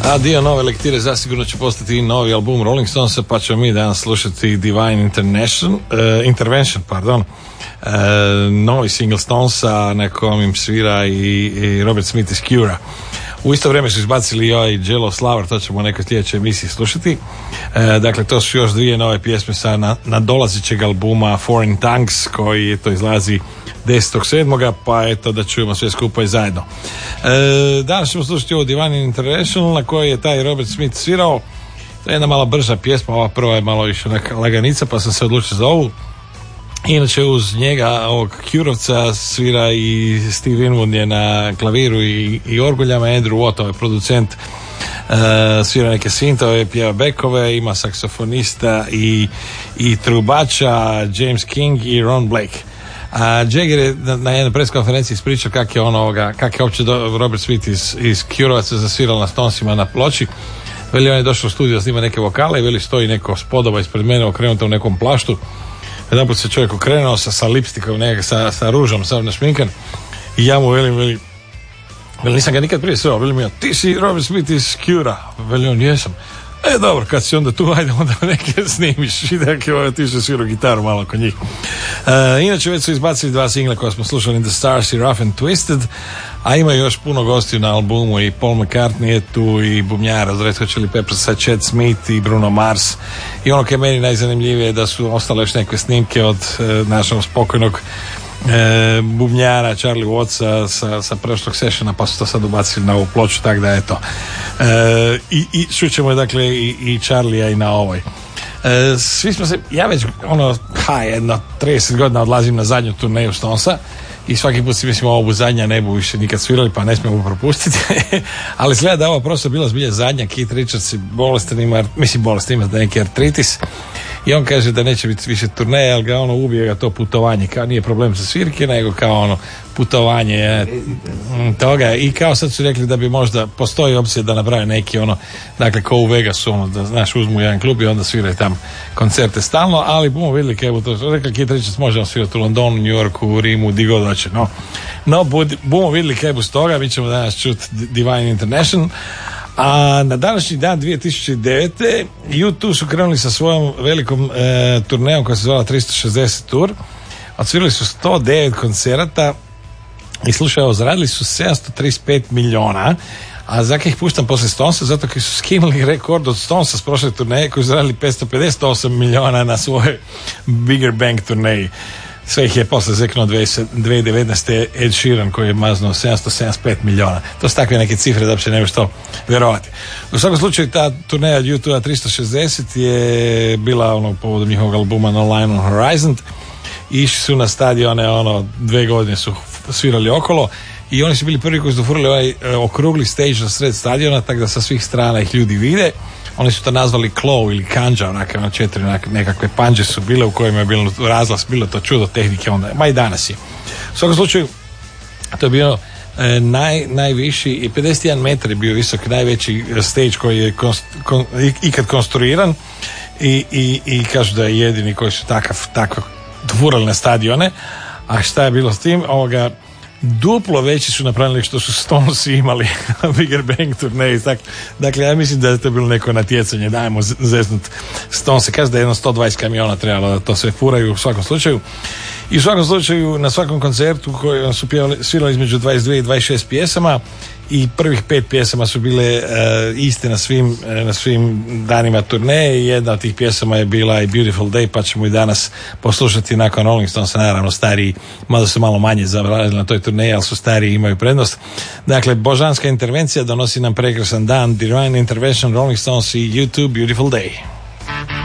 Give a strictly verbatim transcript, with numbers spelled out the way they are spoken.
A dio nove lektire zasigurno će postati i novi album Rolling Stonesa, pa ćemo mi danas slušati Divine Internation, uh, Intervention, pardon, uh, novi single Stonesa na kojem im svira i, i Robert Smith iz Cure-a. U isto vrijeme su izbacili i ovaj Jealous Lover, to ćemo u nekoj sljedećoj emisiji slušati. E, dakle, to su još dvije nove pjesme sa na, nadolazećeg albuma Foreign Tongues, koji je to izlazi desetog sedmog pa eto da čujemo sve skupa i zajedno. E, danas ćemo slušati ovo Divine International na kojoj je taj Robert Smith svirao. To je jedna malo brža pjesma, ova prva je malo više laganica, pa sam se odlučio za ovu. Inače uz njega, ovog Cure-ovca, svira i Steve Winwood je na klaviru i, i orguljama, Andrew Watt, ovaj producent, uh, svira neke sintove, pjeva bekove, ima saksofonista i, i trubača James King i Ron Blake. A Jagger je na, na jednoj press konferenciji ispričao kak je on ovoga, kak je uopće do, Robert Smith iz, iz Cure-ovaca zasvirao na Stonesima na ploči. Veli, on je došao u studiju da snima neke vokale i veli stoji neko spodoba ispred mene okrenuta u nekom plaštu. Jedan put se čovjek okrenuo sa, sa lipstikom, nekak, sa, sa ružom, sam našminkan i ja mu velim, veli, veli nisam ga nikad prije sreo, veli mi ja, ti si Robert Smith iz Cure-a, veli on, jesam. E, dobro, kad si onda tu, ajde onda neke snimiš i dakle, ti se svirao gitaru malo kod njih. E, inače, već su izbacili dva singla koja smo slušali, In the Stars i Rough and Twisted, a ima još puno gostiju na albumu, i Paul McCartney je tu, i bubnjara od Red Hot Chili Peppersa, Chad Smith i Bruno Mars. I ono koje je meni najzanimljivije je da su ostale još neke snimke od e, našeg spokojnog e, bubnjara Charlie Wattsa sa, sa prošlog sessiona, pa su to sad ubacili na ovu ploču, tako da eto. E, i, i čućemo je dakle i, i Charlie-a i na ovoj. E, svi smo se, ja već ono, ha, jedno trideset godina odlazim na zadnju turneju Stonesa i svaki put si mislim ovo zadnja ne bu više nikad svirali, pa ne smijemo propustiti. Ali izgleda da ova prosto bila zbilja zadnja. Keith Richards je bolestan, ima, mislim bolestan, ima da neki artritis i on kaže da neće biti više turneje, ali ga ono ubije ga to putovanje, kao nije problem sa svirke, nego kao ono putovanje toga. I kao sad su rekli da bi možda postoji opcija da naprave neki ono, dakle ko u Vegasu, ono, da znaš, uzmu jedan klub i onda sviraju tam koncerte stalno, ali bumo vidjeli kaj bu to rekli. Keith Richards možemo svirati u Londonu, New Yorku, Rimu, di god hoće, no, no bud, bumo vidjeli kaj bu s toga. Mi ćemo danas čuti Divine International. A na današnji dan dvije tisuće devete U dva su krenuli sa svojom velikom e, turnejom koja se zvala tristo šezdeset Tour. Odsvirali su sto devet koncerata i slušaj, evo, zaradili su sedamsto trideset pet miliona. A zakaj ih puštam posle Stonesa? Zato koji su skinuli rekord od Stonesa s prošle turneje koji su zaradili petsto pedeset osam miliona na svojoj Bigger Bang turneji. Sve ih je posle zeknuo dvije tisuće devetnaeste Ed Sheeran koji je maznuo sedamsto sedamdeset pet miliona. To su takve neke cifre da uopće ne možeš to vjerovati. U svakom slučaju ta turneja U dva tristo šezdeset je bila ono povodom njihovog albuma No Line on Horizon. Išli su na stadione, ono dve godine su svirali okolo i oni su bili prvi koji su dofurali ovaj e, okrugli stage na sred stadiona, tako da sa svih strana ih ljudi vide. Oni su to nazvali Claw ili Kanja, onake na četiri onake, nekakve panđe su bile u kojima je bilo razglas, bilo to čudo tehnike onda, ma i danas je. U svakom slučaju to je bio e, naj, najviši i pedeset jedan metar je bio visok, najveći stage koji je konst, kon, ikad konstruiran i, i, i kažu da je jedini koji su takav, tako dofurali na stadione. A šta je bilo s tim? Ovoga, duplo veći su napravili što su Stonesi imali na Bigger Bang turneji. Dakle, ja mislim da je to bilo neko natjecanje, dajmo zeznut Stonese. Kaže da je jedno sto dvadeset kamiona trebalo da to sve furaju u svakom slučaju. I u svakom slučaju na svakom koncertu koji su pjevali, svirali između dvadeset dvije i dvadeset šest pjesama i prvih pet pjesama su bile uh, iste na svim, uh, na svim danima turneje i jedna od tih pjesama je bila i Beautiful Day, pa ćemo i danas poslušati nakon Rolling Stonesa, naravno stariji, mada su malo manje zaradili na toj turneji, ali su stariji, imaju prednost. Dakle, božanska intervencija donosi nam prekrasan dan, Divine Intervention, Rolling Stones i U dva Beautiful Day.